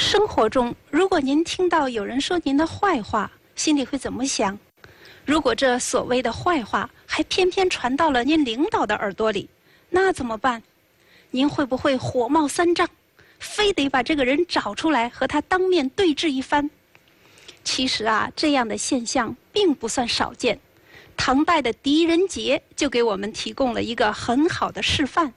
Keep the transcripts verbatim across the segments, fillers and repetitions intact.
生活中，如果您听到有人说您的坏话，心里会怎么想？如果这所谓的坏话还偏偏传到了您领导的耳朵里，那怎么办？您会不会火冒三丈，非得把这个人找出来和他当面对质一番？其实啊，这样的现象并不算少见。唐代的狄仁杰就给我们提供了一个很好的示范。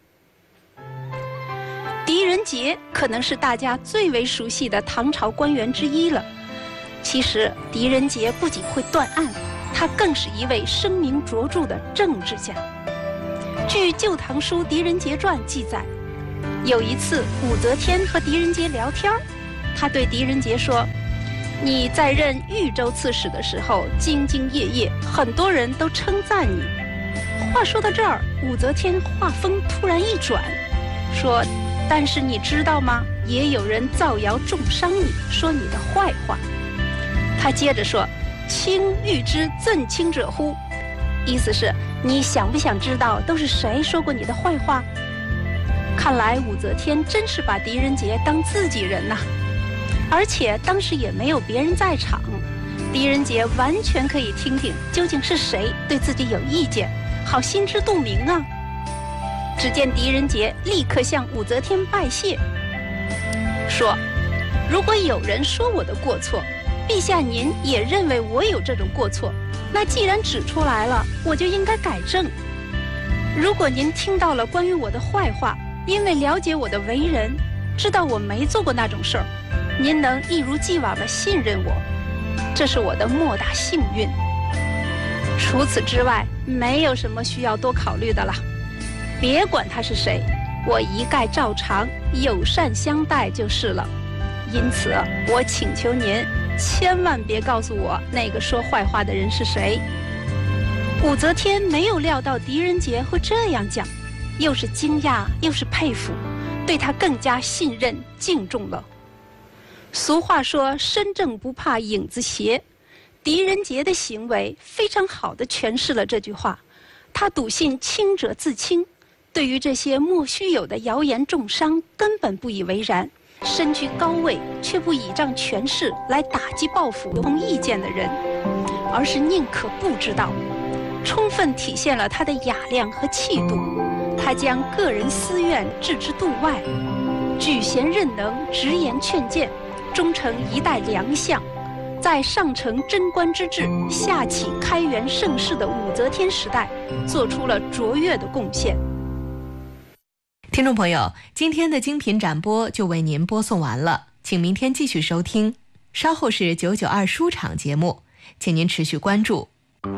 狄仁杰可能是大家最为熟悉的唐朝官员之一了。其实，狄仁杰不仅会断案，他更是一位声名卓著的政治家。据《旧唐书·狄仁杰传》记载，有一次武则天和狄仁杰聊天，他对狄仁杰说：“你在任豫州刺史的时候兢兢业业，很多人都称赞你。”话说到这儿，武则天话锋突然一转，说：“但是你知道吗？也有人造谣重伤你，说你的坏话。”他接着说：“卿欲知赠卿者乎？”意思是你想不想知道都是谁说过你的坏话？看来武则天真是把狄仁杰当自己人呐、啊，而且当时也没有别人在场，狄仁杰完全可以听听究竟是谁对自己有意见，好心知肚明啊。只见狄仁杰立刻向武则天拜谢，说：“如果有人说我的过错，陛下您也认为我有这种过错，那既然指出来了，我就应该改正。如果您听到了关于我的坏话，因为了解我的为人，知道我没做过那种事儿，您能一如既往地信任我，这是我的莫大幸运。除此之外，没有什么需要多考虑的了。别管他是谁，我一概照常友善相待就是了。因此，我请求您千万别告诉我那个说坏话的人是谁。”武则天没有料到狄仁杰会这样讲，又是惊讶又是佩服，对他更加信任敬重了。俗话说身正不怕影子斜，狄仁杰的行为非常好地诠释了这句话。他笃信清者自清，对于这些莫须有的谣言重伤根本不以为然，身居高位却不倚仗权势来打击报复不同意见的人，而是宁可不知道，充分体现了他的雅量和气度。他将个人私怨置之度外，举贤任能，直言劝谏，终成一代良相。在上承贞观之治，下启开元盛世的武则天时代，做出了卓越的贡献。 听众朋友，今天的精品展播就为您播送完了，请明天继续收听。稍后是九九二书场节目，请您持续关注。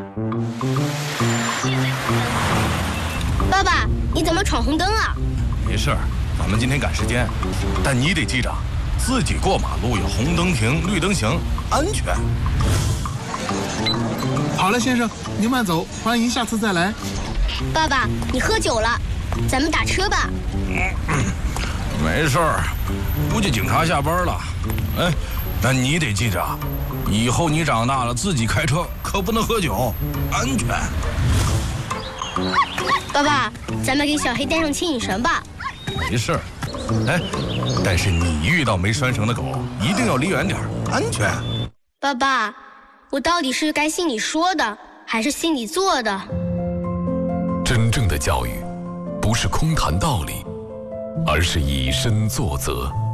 爸爸，你怎么闯红灯啊？ 没事儿，咱们今天赶时间，但你得记着，自己过马路要红灯停，绿灯行，安全。 好了，先生，您慢走，欢迎下次再来。 爸爸，你喝酒了，咱们打车吧。 嗯，没事儿，估计警察下班了。哎，但你得记着，以后你长大了自己开车可不能喝酒，安全。 爸爸，咱们给小黑带上牵引绳吧。 没事儿，哎，但是你遇到没拴绳的狗，一定要离远点，安全。 爸爸，我到底是该信你说的，还是信你做的？ 真正的教育，不是空谈道理，而是以身作则。